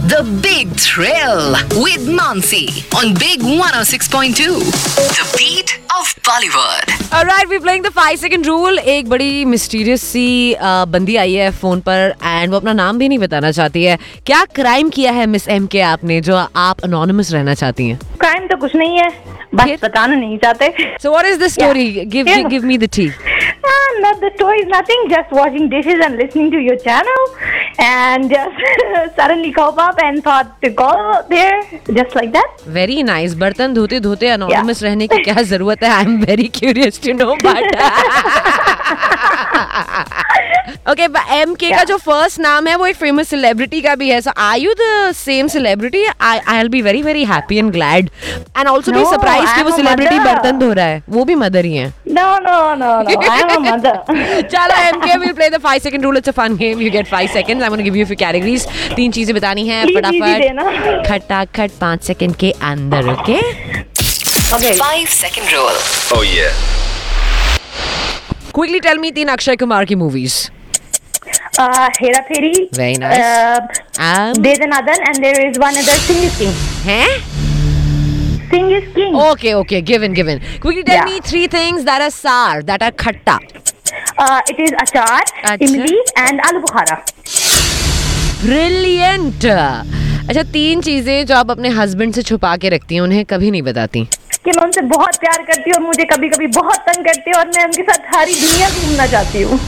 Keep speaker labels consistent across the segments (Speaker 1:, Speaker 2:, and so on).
Speaker 1: The Big Thrill with Mansi on Big 106.2. The beat of Bollywood.
Speaker 2: Alright, we're playing the 5-second rule. एक बड़ी mysterious सी बंदी आई है phone पर and वो अपना नाम भी नहीं बताना चाहती है. क्या क्राइम किया है मिस एम के आपने जो आप अनोनिमस रहना चाहती हैं?
Speaker 3: क्राइम तो कुछ नहीं है, बस बताना नहीं चाहते.
Speaker 2: So what is the story? Give me the tea.
Speaker 3: Not the story is nothing. Just washing dishes and listening to your channel, and just suddenly called up and thought to go there, just like that.
Speaker 2: Very nice. बर्तन धोते धोते anonymous रहने की क्या जरूरत है? I'm very curious to know. But okay, MK का जो फर्स्ट नाम है वो एक फेमस सेलिब्रिटी का भी है. So are you the same celebrity? I'll be very very happy and glad, and also be surprised कि वो सेलिब्रिटी बर्तन धो रहा है. वो भी मदर ही है.
Speaker 3: No. I'm a mother.
Speaker 2: चलो MK, we'll play the 5-second rule. It's a fun game. You get 5 seconds. I'm going to give you a few categories. 3 चीजें बतानी है फटाफट. खटाखट 5 सेकंड के अंदर. Okay?
Speaker 3: Okay.
Speaker 1: 5-second rule.
Speaker 4: Oh yeah.
Speaker 2: Quickly tell me 3 Akshay Kumar की movies.
Speaker 3: Hera Pheri.
Speaker 2: Very nice.
Speaker 3: De Danadan, and there is one other, Singh is King.
Speaker 2: हैं?
Speaker 3: Singh is King.
Speaker 2: Okay. Given. Quickly tell me 3 things that are sour, that are khatta.
Speaker 3: It is achar, imli, and aloo bukhara.
Speaker 2: Brilliant. अच्छा 3 चीजें जो आप अपने husband से छुपा के रखती हैं, उन्हें कभी नहीं बताती.
Speaker 3: कि मैं उनसे बहुत प्यार करती हूँ और मुझे कभी कभी बहुत तंग करती है और मैं उनके साथ सारी दुनिया घूमना चाहती हूँ.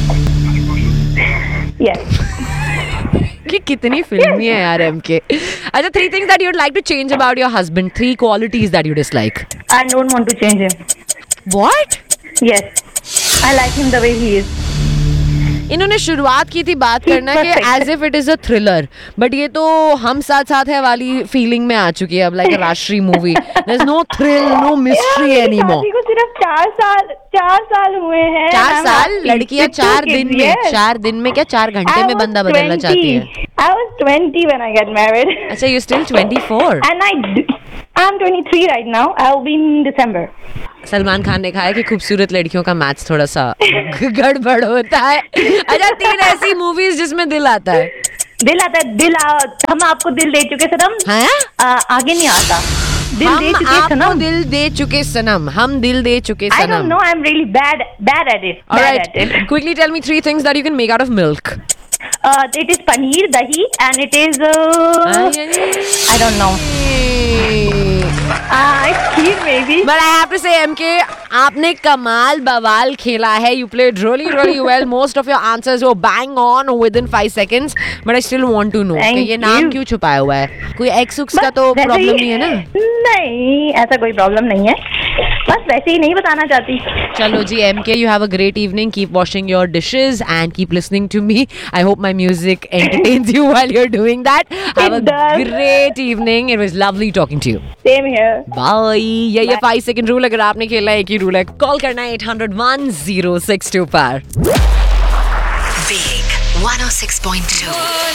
Speaker 3: Yes.
Speaker 2: कि कितनी फिल्मी है यार MK. अच्छा 3 things that you'd like to change about your husband. 3 qualities that you dislike.
Speaker 3: I don't want to change him.
Speaker 2: What?
Speaker 3: Yes. I like him the way he is.
Speaker 2: इन्होंने शुरुआत की थी बात करना कि as if it is a thriller, but ये तो हम साथ साथ है वाली फीलिंग में आ चुकी है अब, लाइक राष्ट्रीय movie. There is no thrill, no mystery anymore.
Speaker 3: को सिर्फ 4 साल हुए हैं.
Speaker 2: 4 साल? लड़कियां 4 दिन में, 4 दिन में क्या 4 घंटे में बंदा बदलना चाहती है.
Speaker 3: I was 20 when I got married.
Speaker 2: अच्छा, you're still 24.
Speaker 3: And I'm 23 right now. I'll be in December.
Speaker 2: Salman Khan ने कहा है कि खूबसूरत लड़कियों का मैथ्स थोड़ा सा गड़बड़ होता है. अच्छा 3 ऐसी मूवीज जिसमें दिल आता है. हम आपको दिल दे चुके सनम.
Speaker 3: आगे नहीं आता.
Speaker 2: हम आपको दिल दे चुके सनम. हम दिल दे चुके सनम.
Speaker 3: I don't know. I'm really bad at it.
Speaker 2: Alright. Quickly tell me 3 things that you can make out of milk.
Speaker 3: It is paneer, dahi, and it is I don't know. It's kheer maybe.
Speaker 2: But I have to say MK, आपने कमाल बवाल खेला है. You played really well. Most of your answers were bang on within 5 seconds. But I still want to know कि ये नाम क्यों छुपाया हुआ है? कोई एक्स का तो प्रॉब्लम नहीं है ना?
Speaker 3: नहीं, ऐसा कोई प्रॉब्लम नहीं है. बस वैसे ही नहीं बताना चाहती.
Speaker 2: चलो जी MK, you have a great evening. Keep washing your dishes and keep listening to me. I hope my music entertains you while you're doing that. Have a great evening. It was lovely talking to you.
Speaker 3: Same here.
Speaker 2: Bye. ये 5-second rule अगर आपने खेला, एक ही rule है. Call करना है 800-1062 पर.
Speaker 1: Big 106.2.